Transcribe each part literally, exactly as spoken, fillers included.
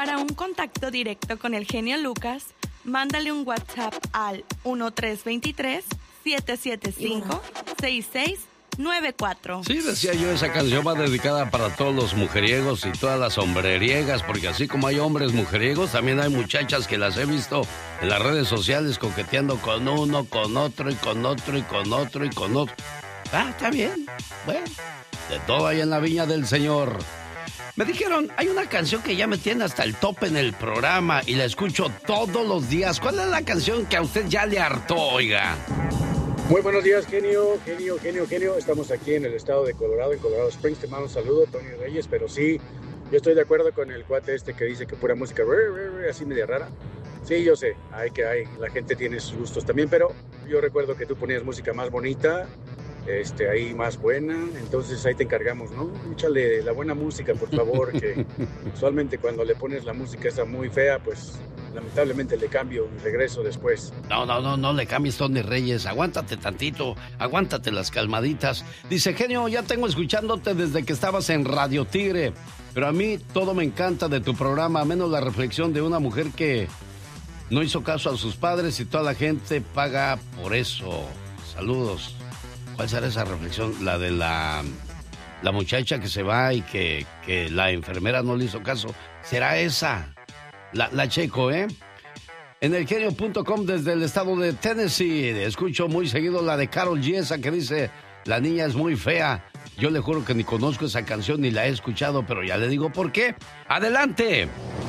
Para un contacto directo con el genio Lucas, mándale un WhatsApp al uno tres dos tres, siete siete cinco, seis seis nueve cuatro. Sí, decía yo, esa canción va dedicada para todos los mujeriegos y todas las hombreriegas, porque así como hay hombres mujeriegos, también hay muchachas que las he visto en las redes sociales coqueteando con uno, con otro y con otro y con otro y con otro. Ah, está bien. Bueno, de todo hay en la viña del Señor. Me dijeron, hay una canción que ya me tiene hasta el tope en el programa y la escucho todos los días. ¿Cuál es la canción que a usted ya le hartó, oiga? Muy buenos días, genio, genio, genio, genio. Estamos aquí en el estado de Colorado, en Colorado Springs. Te mando un saludo, Tony Reyes, pero sí, yo estoy de acuerdo con el cuate este que dice que pura música, así media rara. Sí, yo sé, hay que hay, la gente tiene sus gustos también, pero yo recuerdo que tú ponías música más bonita, este, ahí más buena, entonces ahí te encargamos, ¿no? Échale la buena música, por favor, que usualmente cuando le pones la música esa muy fea, pues lamentablemente le cambio y regreso después. No, no, no, no le cambies, Tony Reyes, aguántate tantito, aguántate las calmaditas. Dice, genio, ya tengo escuchándote desde que estabas en Radio Tigre, pero a mí todo me encanta de tu programa, menos la reflexión de una mujer que no hizo caso a sus padres y toda la gente paga por eso. Saludos. ¿Cuál será esa reflexión? La de la, la muchacha que se va y que, que la enfermera no le hizo caso. ¿Será esa? La, la checo, ¿eh? En el genio punto com desde el estado de Tennessee. Escucho muy seguido la de Karol G, esa que dice, la niña es muy fea. Yo le juro que ni conozco esa canción ni la he escuchado, pero ya le digo por qué. ¡Adelante!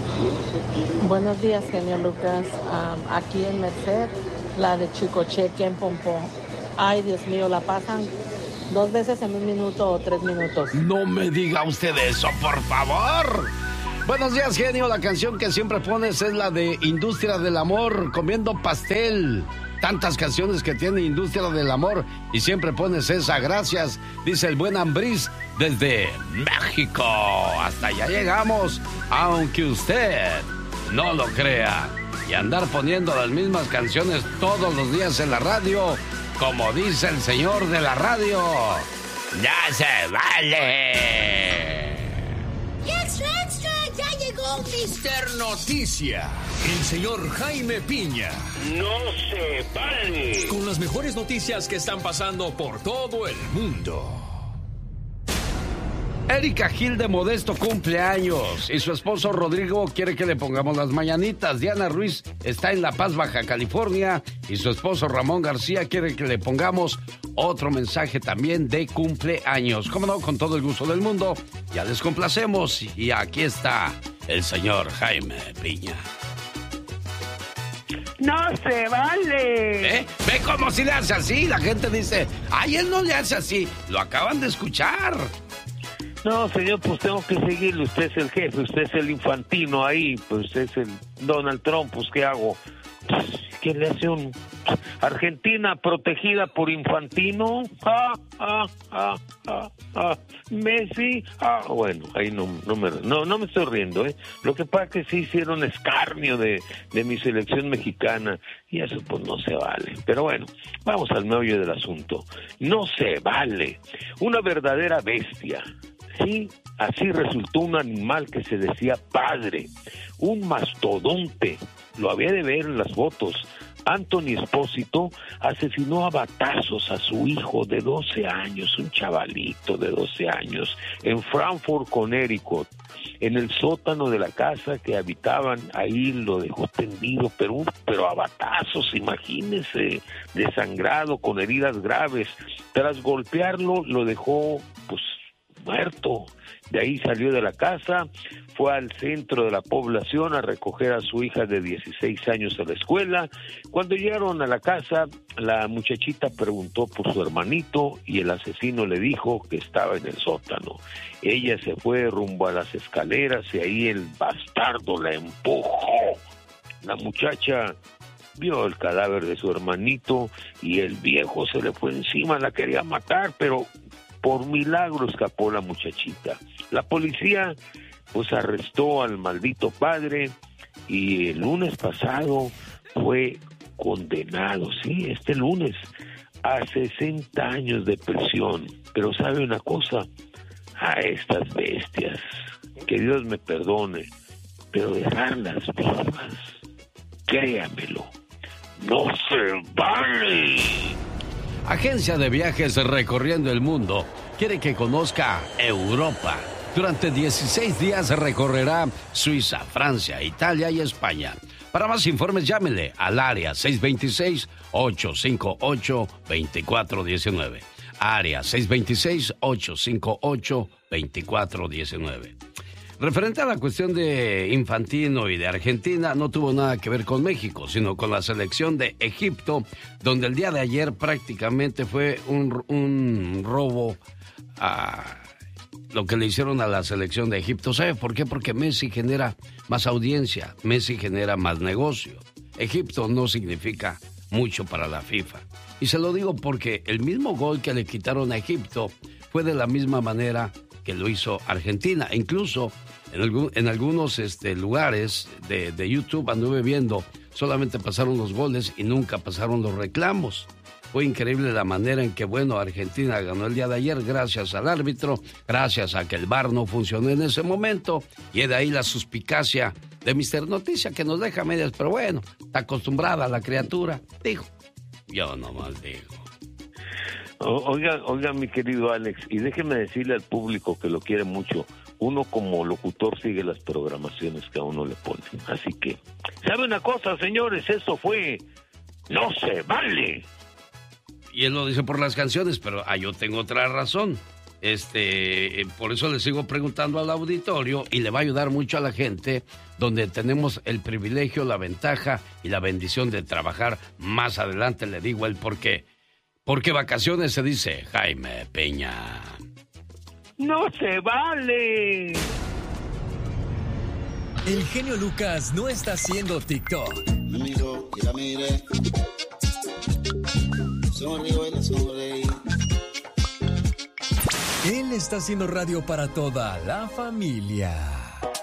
Buenos días, genio Lucas. Um, aquí en Merced, la de Chicocheque en Pompón. Ay, Dios mío, la pasan dos veces en un minuto o tres minutos. No me diga usted eso, por favor. Buenos días, genio. La canción que siempre pones es la de Industria del Amor, comiendo pastel. Tantas canciones que tiene Industria del Amor y siempre pones esa. Gracias, dice el buen Ambriz desde México. Hasta allá llegamos, aunque usted no lo crea. Y andar poniendo las mismas canciones todos los días en la radio, como dice el señor de la radio, ¡ya se vale! ¡Y extra, extra! ¡Ya llegó mister Noticia! El señor Jaime Piña. ¡No se vale! Con las mejores noticias que están pasando por todo el mundo. Erika Gil de Modesto cumple años y su esposo Rodrigo quiere que le pongamos las mañanitas. Diana Ruiz está en La Paz, Baja California, y su esposo Ramón García quiere que le pongamos otro mensaje también de cumpleaños. Cómo no, con todo el gusto del mundo, ya les complacemos y aquí está el señor Jaime Piña. ¡No se vale! ¿Eh? Ve cómo si le hace así. La gente dice, ay, él no le hace así. Lo acaban de escuchar. No, señor, pues tengo que seguirle. Usted es el jefe, usted es el infantino ahí, pues usted es el Donald Trump, pues ¿qué hago? ¿Qué le hace un Argentina protegida por Infantino? Ah, ah, ah, ah, ah. Messi, ah, bueno, ahí no, no me, no, no me estoy riendo, eh. Lo que pasa es que sí hicieron escarnio de, de mi selección mexicana y eso pues no se vale. Pero bueno, vamos al meollo del asunto. No se vale. Una verdadera bestia. Sí, así resultó un animal que se decía padre, un mastodonte. Lo había de ver en las fotos. Anthony Espósito asesinó a batazos a su hijo de doce años, un chavalito de doce años, en Frankfort, Connecticut. En el sótano de la casa que habitaban, ahí lo dejó tendido, pero, pero a batazos, imagínese, desangrado, con heridas graves. Tras golpearlo, lo dejó, pues, muerto. De ahí salió de la casa, fue al centro de la población a recoger a su hija de dieciséis años a la escuela. Cuando llegaron a la casa, la muchachita preguntó por su hermanito y el asesino le dijo que estaba en el sótano. Ella se fue rumbo a las escaleras y ahí el bastardo la empujó. La muchacha vio el cadáver de su hermanito y el viejo se le fue encima, la quería matar, pero por milagro escapó la muchachita. La policía pues arrestó al maldito padre y el lunes pasado fue condenado, sí, este lunes, a sesenta años de prisión. Pero ¿sabe una cosa? A estas bestias, que Dios me perdone, pero dejarlas vivas, créamelo, no se vale. Agencia de Viajes Recorriendo el Mundo quiere que conozca Europa. Durante dieciséis días recorrerá Suiza, Francia, Italia y España. Para más informes, llámele al área seis dos seis, ocho cinco ocho, dos cuatro uno nueve. Área seis dos seis, ocho cinco ocho, dos cuatro uno nueve. Referente a la cuestión de Infantino y de Argentina, no tuvo nada que ver con México, sino con la selección de Egipto, donde el día de ayer prácticamente fue un, un robo a lo que le hicieron a la selección de Egipto. ¿Sabe por qué? Porque Messi genera más audiencia, Messi genera más negocio. Egipto no significa mucho para la FIFA. Y se lo digo porque el mismo gol que le quitaron a Egipto fue de la misma manera que lo hizo Argentina. Incluso en, algún, en algunos este, lugares de, de YouTube anduve viendo, solamente pasaron los goles y nunca pasaron los reclamos. Fue increíble la manera en que, bueno, Argentina ganó el día de ayer gracias al árbitro, gracias a que el V A R no funcionó en ese momento, y de ahí la suspicacia de mister Noticia, que nos deja medias, pero bueno, está acostumbrada la criatura, dijo. Yo nomás digo. Oiga, oiga, mi querido Alex, y déjeme decirle al público que lo quiere mucho, uno como locutor sigue las programaciones que a uno le ponen. Así que, ¿sabe una cosa, señores? Eso fue No Se Vale. Y él lo dice por las canciones, pero ah, yo tengo otra razón. Este, eh, por eso le sigo preguntando al auditorio y le va a ayudar mucho a la gente, donde tenemos el privilegio, la ventaja y la bendición de trabajar. Más adelante le digo el por qué. Porque vacaciones se dice Jaime Peña. ¡No se vale! El genio Lucas no está haciendo TikTok. Me miró y la miré. Sonrío y la sonreí. Él está haciendo radio para toda la familia.